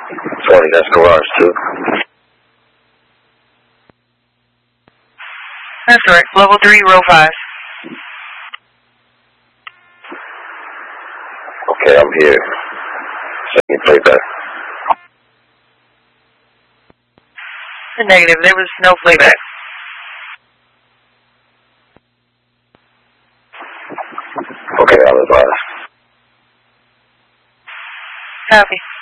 20, that's garage 2. That's right. Level 3, row 5. Okay, I'm here. Send me playback. Negative. There was no playback. Okay, I'll advise. Copy.